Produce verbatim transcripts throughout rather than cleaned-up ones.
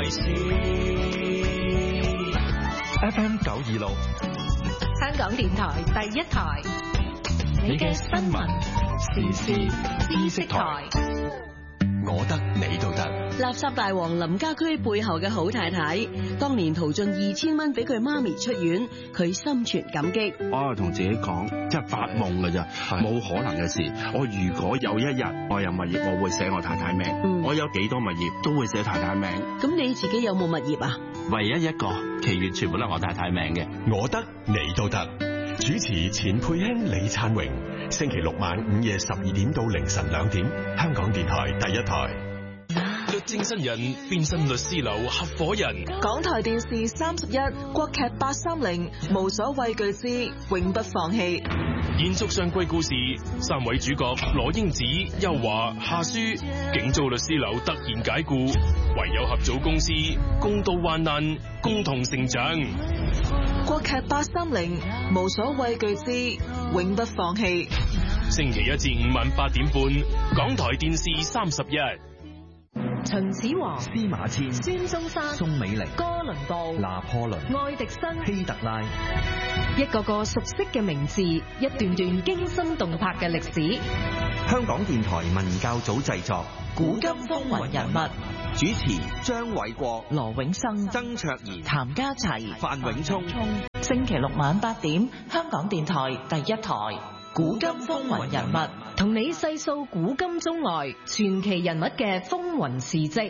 為事。F M 九二六， 香港電台第一台，你嘅新聞時事知識台。 我得你都得。 垃圾大王林家駒背後嘅好太太，當年淘盡二千蚊俾佢媽咪出院，佢心存感激。 我同自己講，即係發夢㗎咋，冇可能嘅事。我如果有一日我有物業，我會寫我太太名。嗯、我有幾多物業都會寫太太名。 咁你自己有冇物業啊？ 唯一一個，其餘全部都係我太太名嘅。 我得你都得。主持錢佩卿、李燦榮，星期六晚午夜十二點到凌晨兩點，香港電台第一台。 律政新人變身律師樓合夥人。 港台電視三十一，國劇八三零，無所畏懼之永不放棄。 延續上季故事，三位主角羅英子、邱華、夏書，竟遭律師樓突然解雇，唯有合組公司，共度患難，共同成長。 國劇八三零，無所畏懼之永不放棄。 星期一至五晚八點半，港台電視三十一。 秦始皇、 司馬遷、 孫中山、 宋美齡、 哥倫布、 拿破崙、 愛迪生、 希特拉， 一個個熟悉嘅名字，一段段驚心動魄嘅歷史。 香港電台文教組製作《 古今風雲人物》， 主持張偉國、 羅永生、 曾卓賢、 譚家齊、 范永聰。 星期六晚八點，香港電台第一台《古今風雲人物》， 同你細數古今中外傳奇人物嘅風雲事蹟。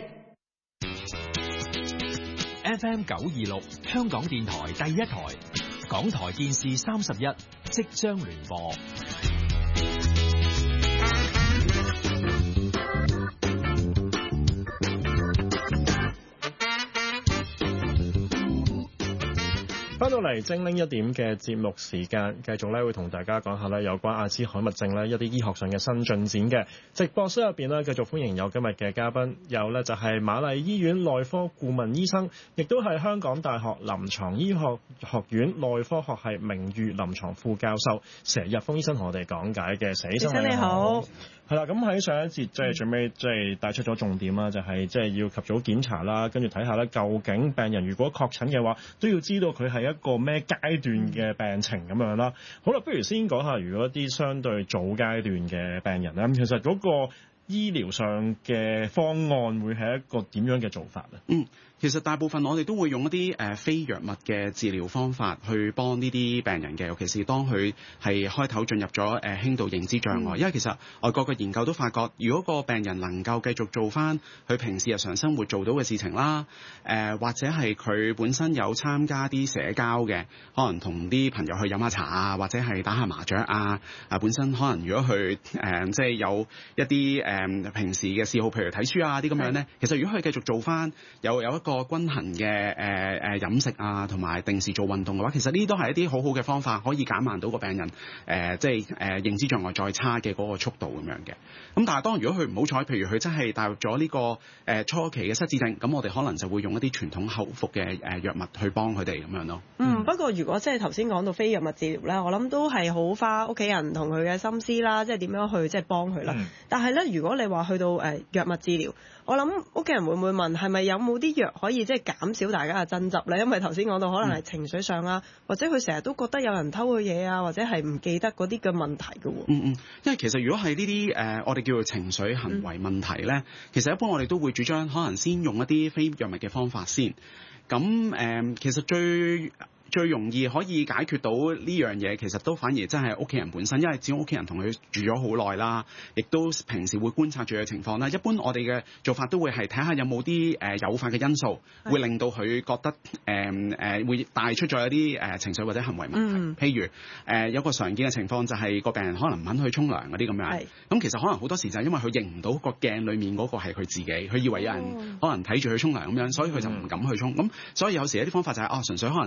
F M 九二六，香港電台第一台，港台電視三十一即將聯播。 翻到嚟精靈一點嘅節目時間，繼續咧會同大家講下咧有關阿茲海默症咧一啲醫學上嘅新進展嘅。直播室入邊咧繼續歡迎有今日嘅嘉賓，有咧就係瑪麗醫院內科顧問醫生，亦都係香港大學臨床醫學學院內科學系名譽臨床副教授佘日豐醫生，同我哋講解嘅。佘醫生你好。係啦，咁喺上一節即係最尾即係帶出咗重點啦，就係即係要及早檢查啦，跟住睇下咧究竟病人如果確診嘅話，都要知道佢係一個咩階段嘅病情咁樣啦。好啦，不如先講下如果一啲相對早階段嘅病人咧，其實嗰個醫療上嘅方案會係一個點樣嘅做法咧？ 嗯。其實大部分我哋都會用一啲誒非藥物嘅治療方法去幫呢啲病人嘅，尤其是當佢係開頭進入咗誒輕度認知障礙。因為其實外國嘅研究都發覺，如果個病人能夠繼續做翻佢平時日常生活做到嘅事情啦，誒或者係佢本身有參加啲社交嘅，可能同啲朋友去飲下茶啊，或者係打下麻雀啊，啊本身可能如果佢誒即係有一啲誒平時嘅嗜好，譬如睇書啊啲咁樣咧，其實如果佢繼續做翻有有一個均衡嘅誒誒飲食啊，同埋定時做運動嘅話，其實呢啲都係一啲好好嘅方法，可以減慢到個病人誒、呃、即係誒、呃、認知障礙再差嘅嗰個速度咁樣嘅。咁但係當如果佢唔好彩，譬如佢真係踏入咗呢個誒、呃、初期嘅失智症，咁我哋可能就會用一啲傳統口服嘅誒藥物去幫佢哋咁樣咯。 嗯，不過如果即係頭先講到非藥物治療咧，我諗都係好花屋企人同佢嘅心思啦，即係點樣去即係幫佢啦。嗯、但係咧，如果你話去到誒、呃、藥物治療，我諗屋企人會唔會問係咪有冇啲藥可以即係減少大家嘅爭執咧？因為頭先講到可能係情緒上啊，嗯、或者佢成日都覺得有人偷佢嘢啊，或者係唔記得嗰啲嘅問題嘅喎。 嗯嗯，因為其實如果係呢啲誒我哋叫做情緒行為問題咧，嗯、其實一般我哋都會主張可能先用一啲非藥物嘅方法先。咁誒、呃，其實最最容易可以解決到呢樣嘢，其實都反而真係屋企人本身，因為只要屋企人同佢住咗好耐啦，亦都平時會觀察住佢嘅情況啦。一般我哋嘅做法都會係睇下有冇啲誒誘發嘅因素，的會令到佢覺得誒誒、呃、會帶出咗一啲誒情緒或者行為問題。嗯、譬如誒、呃、有個常見嘅情況就係個病人可能唔肯去沖涼嗰啲咁樣。咁的其實可能好多時就係因為佢認唔到個鏡裡面嗰個係佢自己，佢以為有人可能睇住佢沖涼咁樣，所以佢就唔敢去沖。咁、嗯、所以有時一啲方法就係、是、哦，純粹可能誒。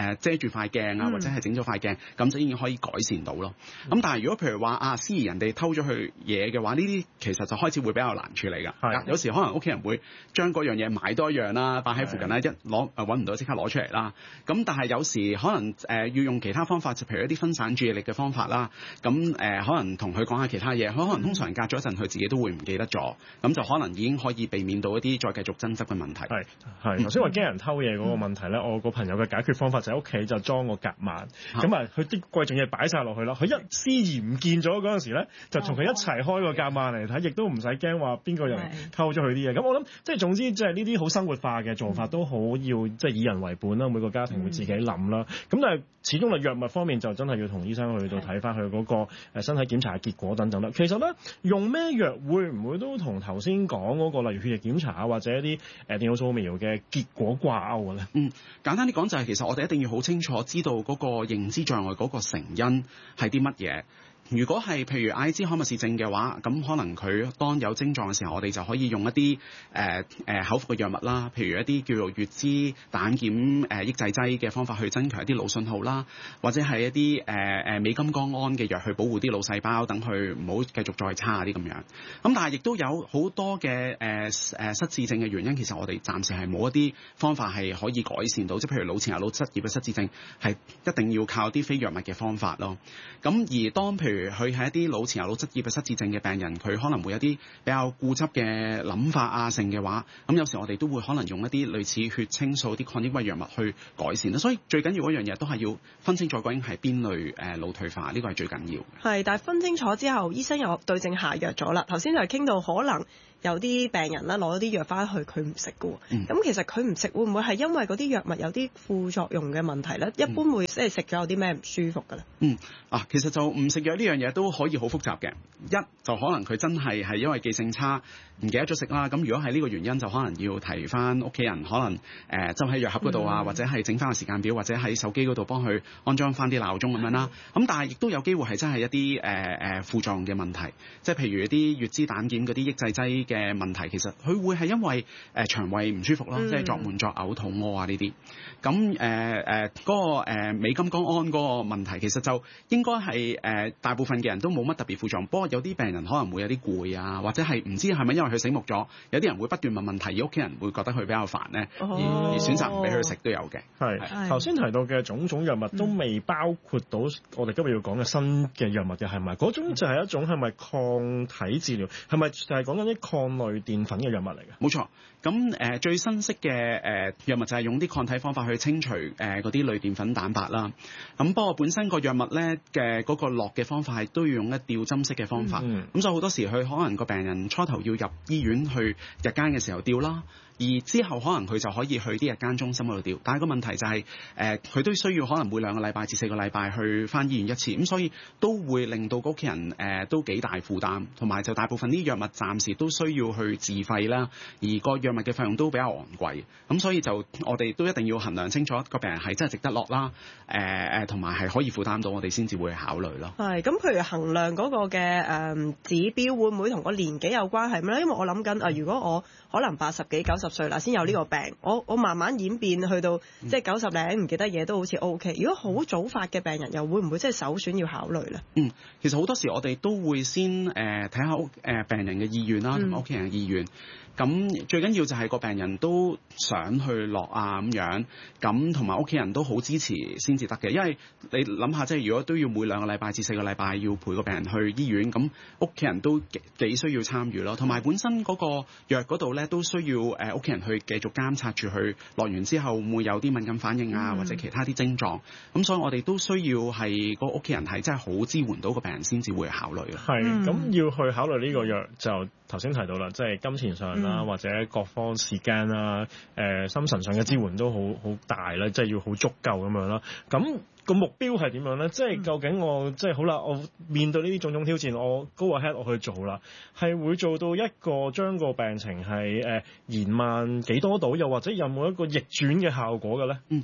誒遮住塊鏡啊，或者係整咗塊鏡，咁就已經可以改善到咯。咁、嗯、但係如果譬如話啊，思疑人哋偷咗佢嘢嘅話，呢啲其實就開始會比較難處理㗎。有時可能屋企人會將嗰樣嘢買多一樣啦，擺喺附近咧，一攞誒揾唔到即刻攞出嚟啦。咁但係有時可能誒、呃、要用其他方法，就譬如一啲分散注意力嘅方法啦。咁誒、呃、可能同佢講下其他嘢，佢可能通常隔咗一陣，佢自己都會唔記得咗。咁就可能已經可以避免到一啲再繼續爭執嘅問題。 係係頭先話驚人偷嘢嗰個問題咧，嗯、我個朋友嘅解決方法就喺屋企就裝個夾萬，咁啊佢啲貴重嘢擺晒落去啦。佢一思疑唔見咗嗰陣時咧，就同佢一齊開個夾萬嚟睇，亦都唔使驚話邊個人偷咗佢啲嘢。咁我諗即係總之即係呢啲好生活化嘅做法都好要即係以人為本啦，每個家庭會自己諗啦。咁、嗯、但係始終係藥物方面就真係要同醫生去到睇翻佢嗰個誒身體檢查嘅結果等等啦。其實咧用咩藥會唔會都同頭先講嗰個例如血液檢查啊或者一啲誒電腦掃描嘅結果掛鈎嘅咧？ 嗯，簡單啲講就係其實我哋一定要好清楚知道嗰個認知障礙嗰個成因係啲乜嘢。如果係譬如阿茲海默氏症嘅話，咁可能佢當有症狀嘅時候，我哋就可以用一啲誒誒口服嘅藥物啦，譬如一啲叫做乙酯膽鹼誒抑制劑嘅方法去增強一啲腦信號啦，或者係一啲誒誒美金剛胺嘅藥去保護啲腦細胞，等佢唔好繼續再差啲咁樣。咁但係亦都有好多嘅誒誒失智症嘅原因，其實我哋暫時係冇一啲方法係可以改善到，即係譬如腦前額腦質葉嘅失智症係一定要靠啲非藥物嘅方法咯。咁而當譬如譬如佢係一啲腦前額腦質葉嘅失智症嘅病人，佢可能會有啲比較固執嘅諗法啊性嘅話，咁有時我哋都會可能用一啲類似血清素啲抗抑鬱藥物去改善啦。所以最緊要嗰樣嘢都係要分清楚究竟係邊類誒腦退化，呢個係最緊要嘅。 係，但係分清楚之後，醫生又對症下藥咗啦。頭先就係傾到可能有啲病人啦攞咗啲藥翻去佢唔食嘅喎，咁、嗯、其實佢唔食會唔會係因為嗰啲藥物有啲副作用嘅問題咧？一般會即係食咗有啲咩唔舒服㗎咧？ 嗯啊，其實就唔食藥呢樣嘢都可以好複雜嘅。一就可能佢真係係因為記性差唔記得咗食啦。咁如果係呢個原因，就可能要提翻屋企人，可能誒就喺藥盒嗰度啊，嗯、或者係整翻個時間表，或者喺手機嗰度幫佢安裝翻啲鬧鐘咁樣啦。咁但係亦都有機會係真係一啲誒誒副作用嘅問題，即係譬如一啲乙酯膽鹼嗰啲抑制劑嘅問題，其實佢會係因為誒、呃、腸胃唔舒服啦，嗯、即係作悶作嘔、肚屙啊呢啲。咁誒誒嗰個誒美金剛胺嗰個問題，其實就應該係誒大部分嘅人都冇乜特別副作用，不過有啲病人可能會有啲攰啊，或者係唔知係咪因為佢醒目咗，有啲人會不斷問問題，而屋企人會覺得佢比較煩咧、哦，而而選擇唔俾佢食都有嘅。 係頭先提到嘅種種藥物都未包括到我哋今日要講嘅新嘅藥物嘅係咪？嗰種就係一種係咪抗體治療？係咪就係講緊啲抗類澱粉嘅藥物嚟嘅？ 冇錯。咁誒、呃、最新式嘅誒、呃、藥物就係用啲抗體方法去清除誒嗰啲類澱粉蛋白啦。咁不過本身個藥物咧嘅嗰個落嘅方法係都要用一吊針式嘅方法。咁、嗯、所以好多時佢可能個病人初頭要入醫院去日間嘅時候吊啦。而之後可能佢就可以去啲日間中心嗰度吊，但係個問題就係誒佢都需要可能每兩個禮拜至四個禮拜去返醫院一次，咁所以都會令到屋企人誒、呃、都幾大負擔，同埋就大部分啲藥物暫時都需要去自費啦，而個藥物嘅費用都比較昂貴，咁所以就我哋都一定要衡量清楚個病人係真係值得落啦，誒誒同埋係可以負擔到，我哋先至會考慮咯。 係，咁譬如衡量嗰個嘅誒、呃、指標會唔會同個年紀有關係咩？因為我諗緊啊，如果我可能八十幾九十歲啦，先有呢個病，我我慢慢演變去到即係九十零唔記得嘢都好似 O K。如果好早發嘅病人，又會唔會即係首選要考慮咧？ 嗯，其實好多時我哋都會先誒睇下屋誒病人嘅意願啦，同埋屋企人嘅意願。咁最緊要就係個病人都想去落啊咁樣，咁同埋屋企人都好支持先至得嘅。因為你諗下，即係如果都要每兩個禮拜至四個禮拜要陪個病人去醫院，咁屋企人都幾，幾需要參與咯。同埋本身嗰個藥嗰度咧，都需要誒屋企人去繼續監察住佢落完之後會唔會有啲敏感反應啊，嗯、或者其他啲症狀。咁所以我哋都需要係個屋企人係真係好支援到個病人先至會考慮咯。 係，咁要去考慮呢個藥就頭先提到啦，即係金錢上啦，嗯、或者各方時間啦，誒、呃、心神上嘅支援都好好大啦，即係要好足夠咁樣啦。咁個目標係點樣咧？即係究竟我即係好啦，我面對呢啲種種挑戰，我 go ahead 我去做啦，係會做到一個將個病情係誒延慢幾多度，又或者有冇一個逆轉嘅效果嘅咧？ 嗯。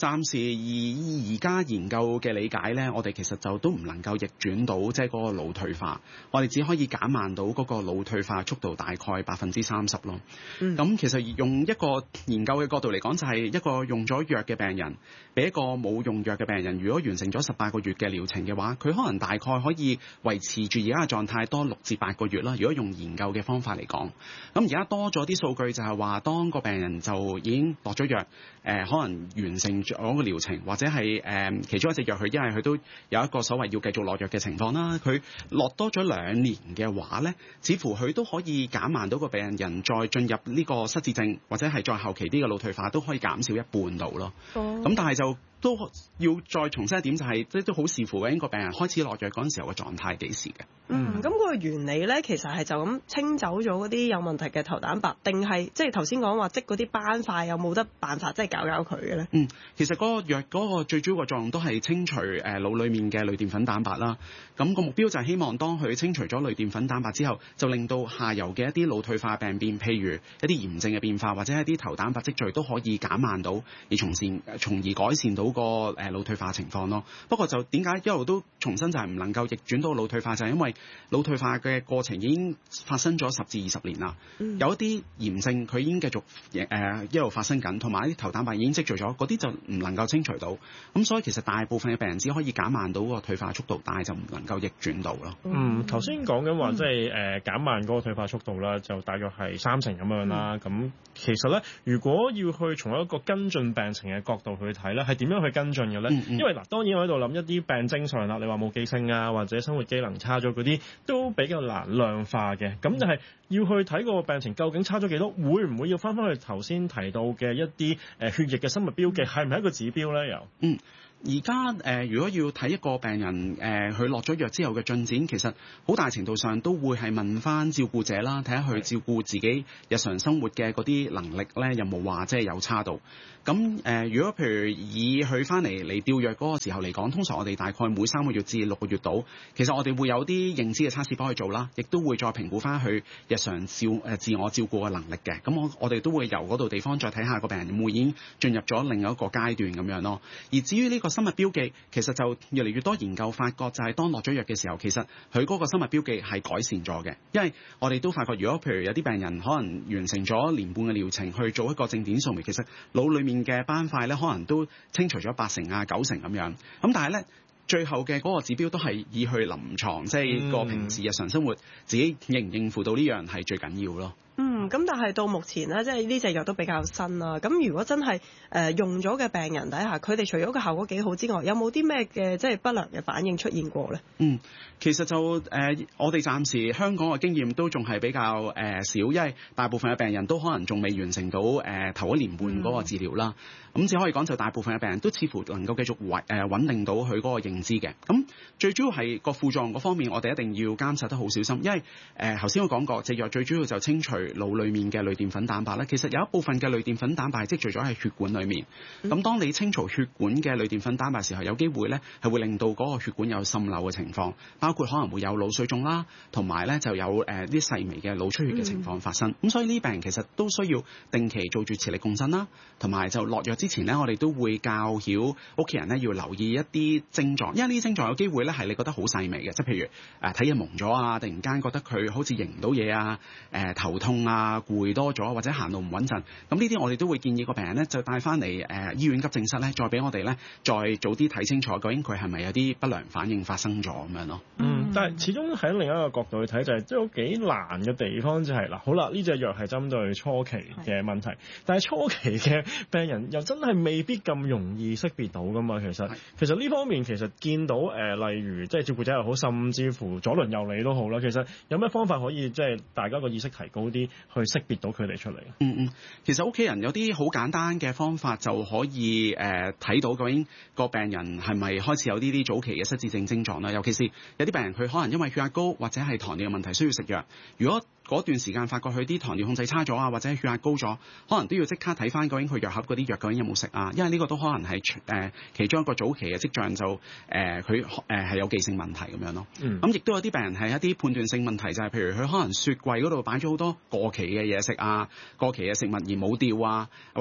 暫時以而家研究嘅理解咧，我哋其實就都唔能夠逆轉到即係嗰個腦退化，我哋只可以減慢到嗰個腦退化速度大概百分之三十咯。咁、嗯、其實用一個研究嘅角度嚟講，就係一個用咗藥嘅病人，比一個冇用藥嘅病人，如果完成咗十八個月嘅療程嘅話，佢可能大概可以維持住而家嘅狀態多六至八個月啦。如果用研究嘅方法嚟講，咁而家多咗啲數據就係話，當個病人就已經落咗藥，誒、呃、可能完成咗個療程，或者係誒、呃、其中一隻藥佢因為佢都有一個所謂要繼續落藥嘅情況啦，佢落多咗兩年嘅話咧，似乎佢都可以減慢到個病人再進入呢個失智症，或者係再後期啲嘅腦退化都可以減少一半度咯。咁、哦、但係就都要再重申一點、就係，就係即係都好視乎嘅，呢個病人開始落藥嗰陣時候嘅狀態幾時嘅。 嗯，咁、嗰個原理咧，其實係就咁清走咗嗰啲有問題嘅頭蛋白，定係即係頭先講話積嗰啲斑塊有冇得辦法即係搞搞佢嘅咧？ 嗯，其實嗰個藥嗰個最主要嘅作用都係清除誒腦裡面嘅類澱粉蛋白啦。咁、個目標就係希望當佢清除咗類澱粉蛋白之後，就令到下游嘅一啲腦退化病變，譬如一啲炎症嘅變化，或者一啲頭蛋白積聚都可以減慢到，而從善從而改善到個誒腦退化情況咯。不過就點解一路都重新就係唔能夠逆轉到腦退化，就係、是、因為腦退化嘅過程已經發生咗十至二十年啦。嗯、有一啲炎症佢已經繼續誒、呃、一路發生緊，同埋一啲頭蛋白已經積聚咗，嗰啲就唔能夠清除到。咁所以其實大部分嘅病人只可以減慢到個退化速度，但係就唔能夠逆轉到咯。 嗯，頭先講緊話即係誒減慢嗰個退化速度啦，就大約係三成咁樣啦。咁、嗯、其實咧，如果要去從一個跟進病情嘅角度去睇咧，係點樣去跟進嘅咧？嗯嗯、因為嗱，當然我喺度諗一啲病徵上啦，你話冇記性啊，或者生活機能差咗嗰啲，都比較難量化嘅。咁就係要去睇個病情究竟差咗幾多，會唔會要翻返去頭先提到嘅一啲誒血液嘅生物標記，係唔係一個指標咧？又嗯。而家誒，如果要睇一個病人誒，佢落咗藥之後嘅進展，其實好大程度上都會係問翻照顧者啦，睇下佢照顧自己日常生活嘅嗰啲能力咧，有冇話即係有差到。咁誒、呃，如果譬如以佢翻嚟嚟吊藥嗰個時候嚟講，通常我哋大概每三個月至六個月度，其實我哋會有啲認知嘅測試幫佢做啦，亦都會再評估翻佢日常照誒自我照顧嘅能力嘅。咁我我哋都會由嗰度地方再睇下個病人有冇已經進入咗另一個階段咁樣咯。而至於呢個生物標記，其實就越嚟越多研究發覺，就係當落咗藥嘅時候，其實佢嗰個生物標記係改善咗嘅。因為我哋都發覺，如果譬如有啲病人可能完成咗年半嘅療程去做一個正點掃描，其實腦裡面嘅斑塊咧，可能都清除咗八成啊九成咁樣。咁但係咧，最後嘅嗰個指標都係以去臨床，即係個平時日常生活自己應唔應付到呢樣係最緊要咯。 嗯，咁但係到目前咧，即係呢隻藥都比較新啦。咁如果真係誒、呃、用咗嘅病人底下，佢哋除咗個效果幾好之外，有冇啲咩嘅即係不良嘅反應出現過咧？嗯， 其實就誒、呃，我哋暫時香港嘅經驗都仲係比較誒、呃、少，因為大部分嘅病人都可能仲未完成到誒、呃、頭一年半嗰個治療啦。咁、嗯、只可以講就大部分嘅病人都似乎能夠繼續穩誒穩定到佢嗰個認知嘅。咁最主要係個副作用嗰方面，我哋一定要監察得好小心，因為誒頭先我講過，隻藥最主要就清除腦裡面嘅類澱粉蛋白咧，其實有一部分嘅類澱粉蛋白係積聚咗喺血管裡面。咁、嗯、當你清除血管嘅類澱粉蛋白時候，有機會咧係會令到嗰個血管有滲漏嘅情況，包括可能會有腦水腫啦，同埋咧就有誒啲細微嘅腦出血嘅情況發生。咁、嗯、所以呢病人其實都需要定期做住磁力共振啦，同埋就落藥之前咧，我哋都會教曉屋企人咧要留意一啲症狀，因為呢啲症狀有機會咧係你覺得好細微嘅，即係譬如誒睇嘢矇咗啊，突然間覺得佢好似認唔到嘢啊，誒、呃、頭痛啊，攰多咗或者行路唔穩陣，咁呢啲我哋都會建議個病人咧就帶翻嚟誒醫院急症室咧，再俾我哋咧再早啲睇清楚，究竟佢係咪有啲不良反應發生咗咁樣咯。 嗯，但係始終喺另一個角度去睇，就係即係幾難嘅地方就係、是、嗱，好啦，呢隻藥係針對初期嘅問題，但係初期嘅病人又真係未必咁容易識別到噶嘛。其實其實呢方面其實見到誒、呃，例如即係照顧者又好，甚至乎左鄰右里都好啦。其實有咩方法可以即係大家個意識提高啲，去識別到佢哋出嚟？ 嗯嗯，其實屋企人有啲好簡單嘅方法就可以誒睇、呃、到究竟個病人係咪開始有呢啲早期嘅失智症症狀啦。尤其是有啲病人佢可能因為血壓高或者係糖尿嘅問題需要食藥，如果嗰段時間發覺佢啲糖尿控制差咗啊，或者血壓高咗，可能都要即刻睇翻究竟佢藥盒嗰啲藥究竟有冇食啊，因為呢個都可能係誒、呃、其中一個早期嘅跡象，就誒佢誒係有記性問題咁樣咯。咁亦都有啲病人係一啲判斷性問題，就係、是、譬如佢可能雪櫃嗰度擺咗好多過期嘅嘢食啊，過期嘅食物而冇掉啊，或者儲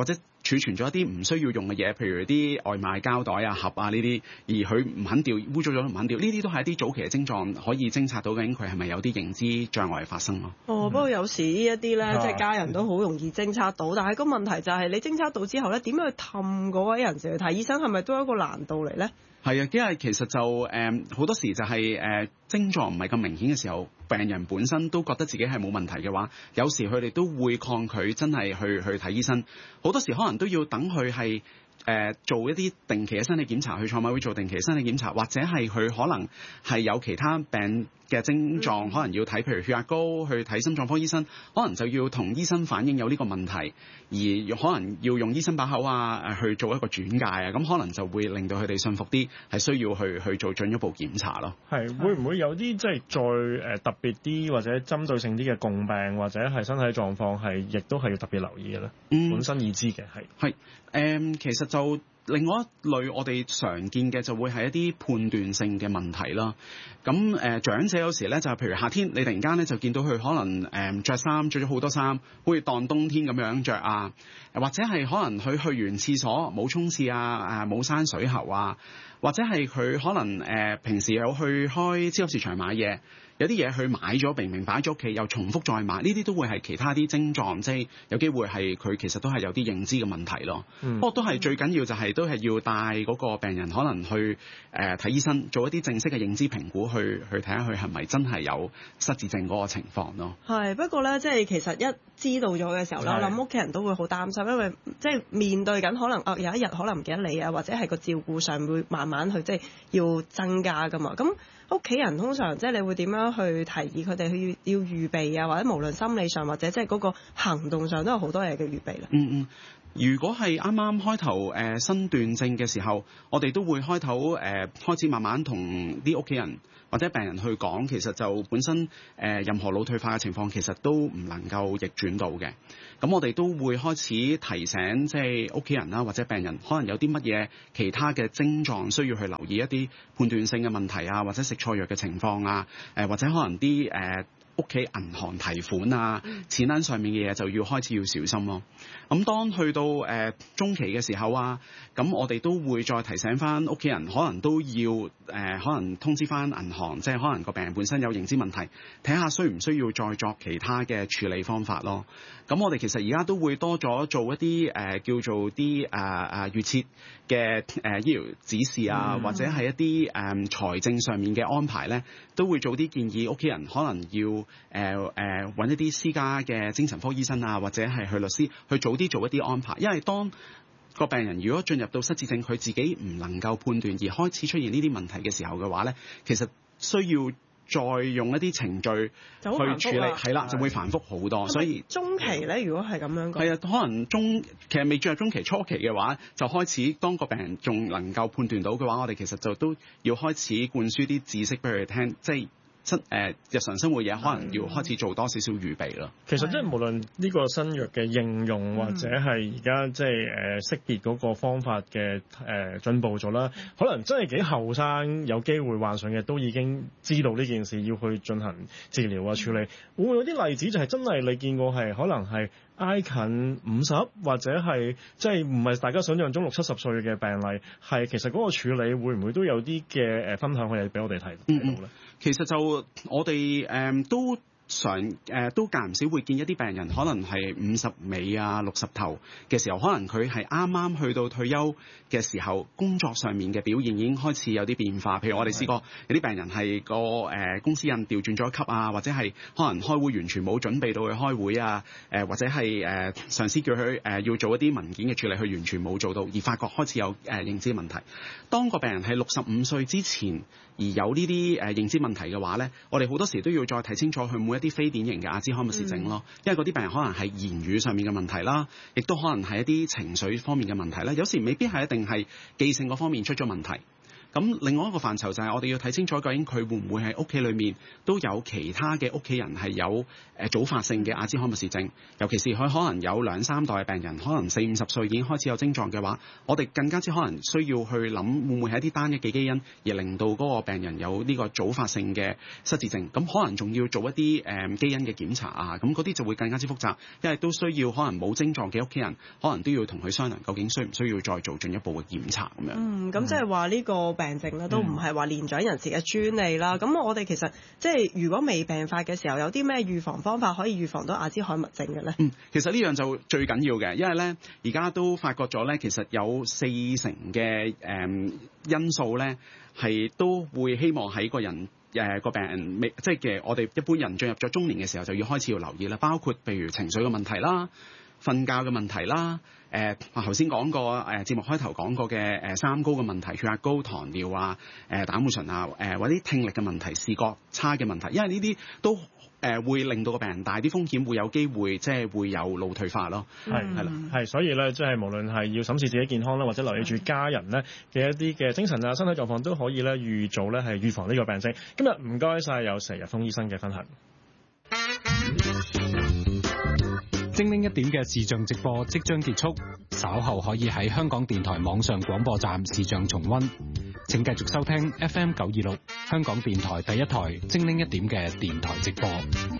儲存咗一啲唔需要用嘅嘢，譬如啲外賣膠袋啊、盒啊呢啲，而佢唔肯掉，污糟咗都唔肯掉，呢啲都係一啲早期嘅症狀，可以偵察到究竟佢係咪有啲認知障礙發生咯。 哦，不過有時呢一啲咧， 嗯、 即係家人都好容易偵測到，但係個問題就係你偵測到之後咧，點樣去氹嗰位人士去睇醫生，係咪都有一個難度嚟咧？ 係啊，因為其實就誒好、呃、多時就係、是、誒、呃、症狀唔係咁明顯嘅時候，病人本身都覺得自己係冇問題嘅話，有時佢哋都會抗拒真係去去睇醫生。好多時可能都要等佢係誒做一啲定期嘅身體檢查，去賽馬會做定期嘅身體檢查，或者係佢可能係有其他病嘅症狀，可能要睇，譬如血壓高，去睇心臟科醫生，可能就要同醫生反映有呢個問題，而可能要用醫生把口啊，誒去做一個轉介啊，咁可能就會令到佢哋信服啲，係需要去去做進一步檢查咯。 係會唔會有啲即係再誒特別啲或者針對性啲嘅共病或者係身體狀況係，亦都係要特別留意嘅咧？嗯，本身已知嘅係係誒，其實就另外一類我哋常見嘅就會係一啲判斷性嘅問題啦。咁誒、呃、長者有時咧就係譬如夏天，你突然間咧就見到佢可能誒著衫着咗好多衫，好似當冬天咁樣着啊，或者係可能佢去完廁所冇沖廁啊，誒冇閂水喉啊，或者係佢可能誒、呃、平時有去開超級市場買嘢。有啲嘢佢買咗，明明擺咗屋企，又重複再買，呢啲都會係其他啲症狀，即係有機會係佢其實都係有啲認知嘅問題咯。嗯、不過都係最緊要就係、是、都係要帶嗰個病人可能去誒睇、呃、醫生，做一啲正式嘅認知評估，去去睇下佢係咪真係有失智症嗰個情況咯。 係不過咧，即係其實一知道咗嘅時候咧，我諗屋企人都會好擔心，因為即係面對緊可能啊有一日可能唔記得你啊，或者係個照顧上會慢慢去即係要增加噶嘛。咁屋企人通常即係你會點樣去提議佢哋去要預備啊，或者無論心理上或者即係嗰個行動上都有好多嘢嘅預備啦。 嗯嗯，如果係啱啱開頭誒、呃、身斷症嘅時候，我哋都會開頭誒、呃、開始慢慢同啲屋企人或者病人去講，其實就本身誒、呃、任何腦退化嘅情況，其實都唔能夠逆轉到嘅。咁我哋都會開始提醒，即係屋企人啦，或者病人，可能有啲乜嘢其他嘅症狀需要去留意一啲判斷性嘅問題啊，或者食錯藥嘅情況啊，誒、呃、或者可能啲誒屋企銀行提款啊、錢銀上面嘅嘢就要開始要小心咯。咁當去到誒、呃、中期嘅時候啊，咁我哋都會再提醒翻屋企人，可能都要誒、呃、可能通知翻銀行，即係可能個病人本身有認知問題，睇下需唔需要再作其他嘅處理方法咯。咁我哋其實而家都會多咗做一啲誒、呃、叫做啲誒誒預設嘅誒醫療指示啊，嗯、或者係一啲誒、呃、財政上面嘅安排咧，都會做啲建議屋企人可能要誒誒揾一啲私家嘅精神科醫生啊，或者係去律師去早啲做一啲安排。因為當個病人如果進入到失智症，佢自己唔能夠判斷而開始出現呢啲問題嘅時候嘅話咧，其實需要再用一啲程序去處理，係啦，就會繁複好多。所以中期咧，如果係咁樣講， 係啊，可能中其實未進入中期，初期嘅話，就開始當個病人仲能夠判斷到嘅話，我哋其實就都要開始灌輸啲知識俾佢哋聽，即係。新誒日常生活嘢可能要開始做多少少預備咯。 其實即係無論呢個新藥嘅應用，或者係而家即係誒識別嗰個方法嘅誒進步咗啦，可能真係幾後生有機會患上嘅都已經知道呢件事要去進行治療啊處理。會唔會有啲例子就係真係你見過係可能係挨近五十或者係即係唔係大家想象中六七十歲嘅病例，係其實嗰個處理會唔會都有啲嘅誒分享可以俾我哋睇睇到咧？嗯嗯其實就我哋誒、嗯、都常誒、呃、都間唔少會見一啲病人，可能係五十尾啊六十頭嘅時候，可能佢係啱啱去到退休嘅時候，工作上面嘅表現已經開始有啲變化。譬如我哋試過有啲病人係個誒、呃、公司印調轉咗一級啊，或者係可能開會完全冇準備到去開會啊，誒、呃、或者係誒、呃、上司叫佢誒、呃、要做一啲文件嘅處理，佢完全冇做到，而發覺開始有誒、呃、認知問題。當個病人係六十五歲之前而有呢啲誒認知問題嘅話咧，我哋好多時都要再睇清楚佢每一啲非典型嘅阿茲海默氏症咯，因為嗰啲病人可能係言語上面嘅問題啦，亦都可能係一啲情緒方面嘅問題啦，有時未必係一定係記性嗰方面出咗問題。 咁另外一個範疇就係我哋要睇清楚究竟佢會唔會喺屋企裏面都有其他嘅屋企人係有誒早發性嘅阿茲海默氏症，尤其是佢可能有兩三代嘅病人，可能四五十歲已經開始有症狀嘅話，我哋更加之可能需要去諗會唔會係一啲單一嘅基因而令到嗰個病人有呢個早發性嘅失智症，咁可能仲要做一啲誒、嗯、基因嘅檢查啊，咁嗰啲就會更加之複雜，因為都需要可能冇症狀嘅屋企人，可能都要同佢商量究竟需唔需要再做進一步嘅檢查咁樣。 嗯，咁即係話呢個病症咧都唔係話年長人士嘅專利啦。咁、嗯、我哋其實即係如果未病發嘅時候，有啲咩預防方法可以預防到阿茲海默症嘅咧？ 嗯，其實呢樣就最緊要嘅，因為咧而家都發覺咗咧，其實有四成嘅誒、嗯、因素咧係都會希望喺個人誒個、呃、病人未即係嘅我哋一般人進入咗中年嘅時候就要開始要留意啦，包括譬如情緒嘅問題啦、瞓覺嘅問題啦。誒，我頭先講過誒、呃、節目開頭講過嘅誒、呃、三高嘅問題，血壓高、糖尿啊、誒、呃、膽固醇啊、誒、呃、或者聽力嘅問題、視覺差嘅問題，因為呢啲都誒、呃、會令到個病人大啲風險，會有機會即係會有腦退化咯。 係係啦，係所以咧，即係無論係要審視自己健康啦，或者留意住家人咧嘅一啲嘅精神啊、身體狀況，都可以咧預早咧係預防呢個病症。今日唔該晒有佘日豐醫生嘅分享。 精靈一點嘅視像直播即將結束，稍後可以喺香港電台網上廣播站視像重溫。請繼續收聽 F M 九二六香港電台第一台精靈一點嘅電台直播。